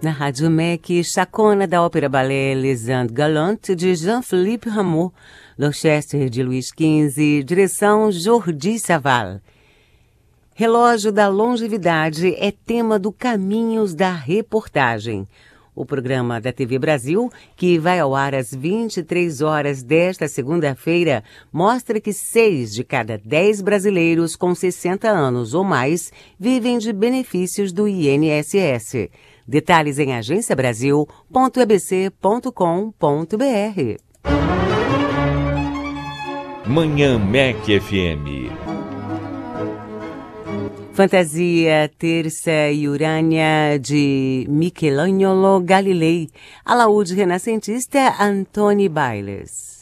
Na Rádio MEC, Chacona da Ópera Ballet Les Indes Galantes de Jean-Philippe Rameau, Dorchester de Luís XV, direção Jordi Savall. Relógio da Longevidade é tema do Caminhos da Reportagem. O programa da TV Brasil, que vai ao ar às 23 horas desta segunda-feira, mostra que 6 de cada 10 brasileiros com 60 anos ou mais vivem de benefícios do INSS. Detalhes em agenciabrasil.ebc.com.br. Manhã MEC FM. Fantasia Terça e Urânia de Michelangelo Galilei. Alaúde renascentista Antoni Bailes.